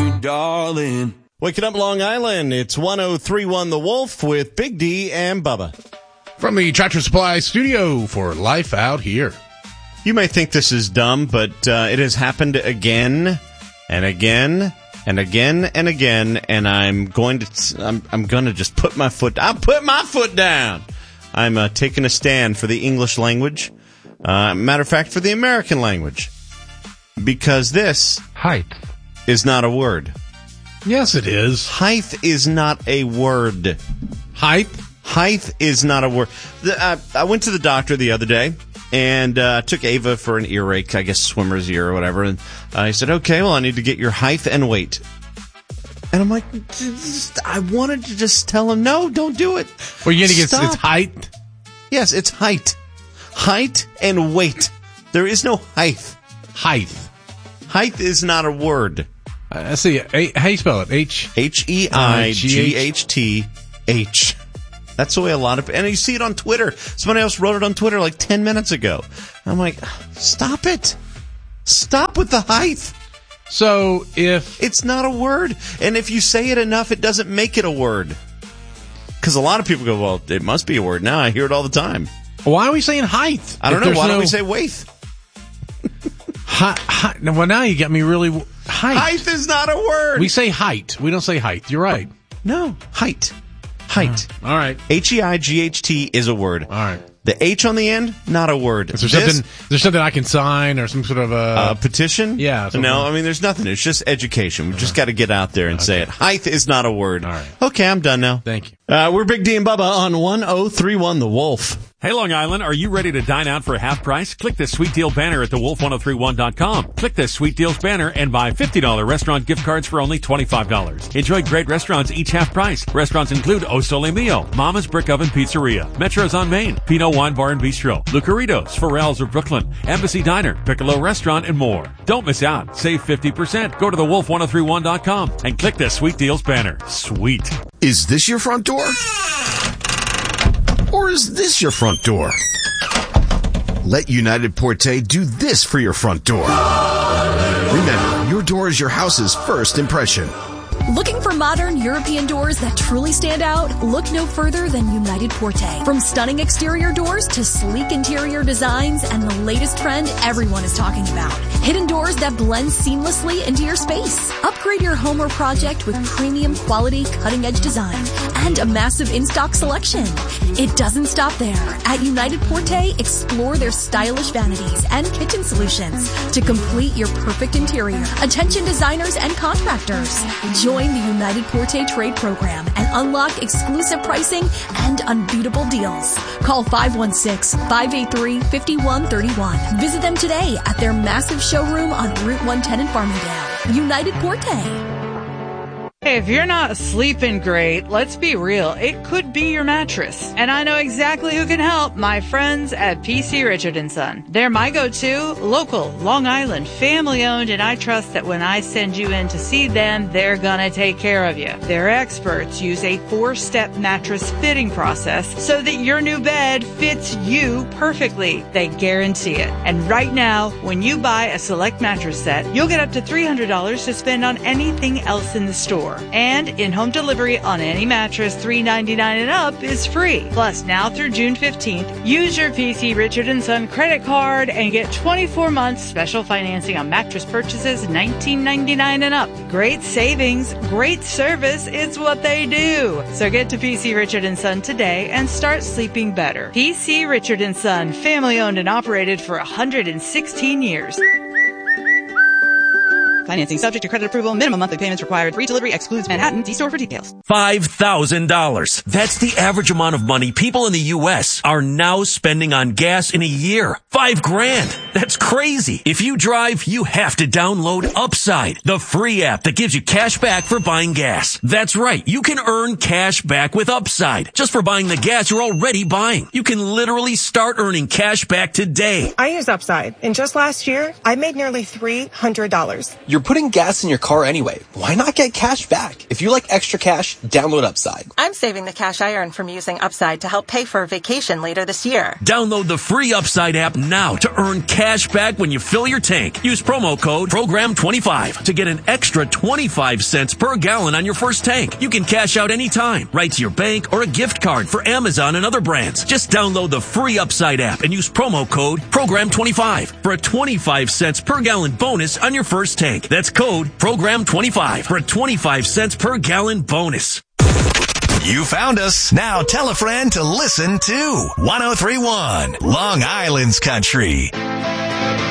you, darling. Waking up Long Island, it's 1031 The Wolf with Big D and Bubba. From the Tractor Supply studio for Life Out Here. You may think this is dumb, but it has happened again and again and again and again, and I'm going to just put my foot down. I'm taking a stand for the English language. Matter of fact, for the American language. Because this height is not a word. Yes, it is. Height is not a word. Height is not a word. I went to the doctor the other day and took Ava for an earache, I guess swimmer's ear or whatever. And I said, okay, well, I need to get your height and weight. And I'm like, I wanted to just tell him, no, don't do it. Well, you're going to get its height? Yes, it's height. Height and weight. There is no height. Height. Height is not a word. I see. How you spell it? H-E-I-G-H-T-H. That's the way a lot of... And you see it on Twitter. Somebody else wrote it on Twitter like 10 minutes ago. I'm like, stop it. Stop with the height. So if... It's not a word. And if you say it enough, it doesn't make it a word. Because a lot of people go, well, it must be a word now. I hear it all the time. Why are we saying height? I don't know. Why don't we say weight? Well, now you got me really... Height. Height is not a word. We say height. We don't say height. You're right. No, height. Height. All right. H-E-I-G-H-T is a word. All right. The H on the end, not a word. Is there something I can sign or some sort of a petition? Yeah. No, I mean, there's nothing. It's just education. We've just got to get out there and say it. Height is not a word. All right. Okay, I'm done now. Thank you. We're Big D and Bubba on 1031 The Wolf. Hey, Long Island, are you ready to dine out for half price? Click the Sweet Deal banner at thewolf1031.com. Click the Sweet Deals banner and buy $50 restaurant gift cards for only $25. Enjoy great restaurants each half price. Restaurants include O Sole Mio, Mama's Brick Oven Pizzeria, Metro's on Main, Pinot Wine Bar and Bistro, Lucaritos, Pharrell's of Brooklyn, Embassy Diner, Piccolo Restaurant, and more. Don't miss out. Save 50%. Go to thewolf1031.com and click the Sweet Deals banner. Sweet. Is this your front door? Or is this your front door? Let United Porte do this for your front door. Remember, your door is your house's first impression. Looking for modern European doors that truly stand out? Look no further than United Porte. From stunning exterior doors to sleek interior designs and the latest trend everyone is talking about. Hidden doors that blend seamlessly into your space. Upgrade your home or project with premium quality cutting-edge design and a massive in-stock selection. It doesn't stop there. At United Porte, explore their stylish vanities and kitchen solutions to complete your perfect interior. Attention designers and contractors. Join the United Porte Trade Program and unlock exclusive pricing and unbeatable deals. Call 516-583-5131. Visit them today at their massive showroom on Route 110 in Farmingdale. United Porte. Hey, if you're not sleeping great, let's be real. It could be your mattress. And I know exactly who can help. My friends at PC Richard & Son. They're my go-to, local, Long Island, family-owned, and I trust that when I send you in to see them, they're gonna take care of you. Their experts use a 4-step mattress fitting process so that your new bed fits you perfectly. They guarantee it. And right now, when you buy a select mattress set, you'll get up to $300 to spend on anything else in the store. And in-home delivery on any mattress $3.99 and up is free. Plus, now through June 15th, use your PC Richard & Son credit card and get 24 months special financing on mattress purchases $19.99 and up. Great savings, great service, it's what they do. So get to PC Richard & Son today and start sleeping better. PC Richard & Son, family owned and operated for 116 years. Financing subject to credit approval. Minimum monthly payments required. Free delivery excludes Manhattan. See store for details. $5,000. That's the average amount of money people in the U.S. are now spending on gas in a year. $5,000. That's crazy. If you drive, you have to download Upside, the free app that gives you cash back for buying gas. That's right. You can earn cash back with Upside just for buying the gas you're already buying. You can literally start earning cash back today. I use Upside, and just last year, I made nearly $300. You're putting gas in your car anyway. Why not get cash back? If you like extra cash, download Upside. I'm saving the cash I earn from using Upside to help pay for a vacation later this year. Download the free Upside app now to earn cash back when you fill your tank. Use promo code PROGRAM25 to get an extra 25 cents per gallon on your first tank. You can cash out anytime, right to your bank or a gift card for Amazon and other brands. Just download the free Upside app and use promo code PROGRAM25 for a 25 cents per gallon bonus on your first tank. That's code PROGRAM25 for a 25 cents per gallon bonus. You found us. Now tell a friend to listen to 103.1 Long Island's Country.